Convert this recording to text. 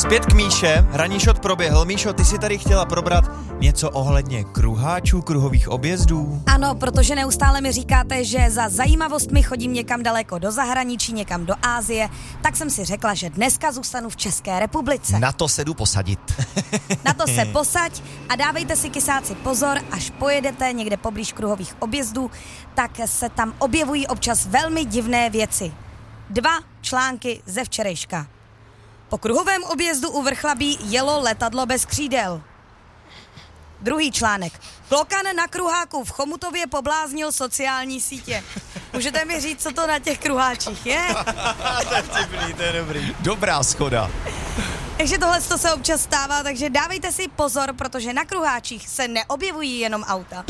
Zpět k Míše, ranní šot proběhl. Míšo, ty si tady chtěla probrat něco ohledně kruháčů, kruhových objezdů? Ano, protože neustále mi říkáte, že za zajímavostmi chodím někam daleko do zahraničí, někam do Asie, tak jsem si řekla, že dneska zůstanu v České republice. Na to se jdu posadit. Na to se posaď a dávejte si kysáci pozor, až pojedete někde poblíž kruhových objezdů, tak se tam objevují občas velmi divné věci. 2 články ze včerejška. Po kruhovém objezdu u Vrchlabí jelo letadlo bez křídel. Druhý článek. Klokan na kruháku v Chomutově pobláznil sociální sítě. Můžete mi říct, co to na těch kruháčích je? To je vtipný, to je dobrý. Dobrá schoda. Takže tohle se občas stává, takže dávejte si pozor, protože na kruháčích se neobjevují jenom auta.